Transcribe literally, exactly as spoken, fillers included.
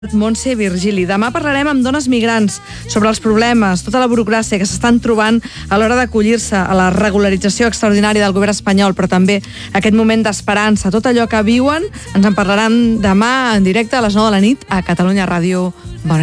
Montse Virgili. Demà parlarem amb dones migrants sobre els problemes, tota la burocràcia que s'estan trobant a l'hora d'acollir-se a la regularització extraordinària del govern espanyol, però també aquest moment d'esperança, tot allò que viuen. Ens en parlaran demà en directe a les nou de la nit a Catalunya Ràdio. Bona